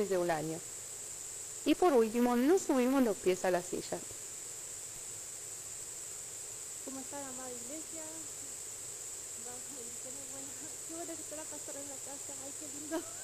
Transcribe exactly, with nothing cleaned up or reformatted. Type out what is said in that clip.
de un año. Y por último, no subimos los pies a la silla. ¿Cómo está la amada iglesia? Va, qué bueno, qué bueno que está la pastora en la casa. Ay, qué lindo.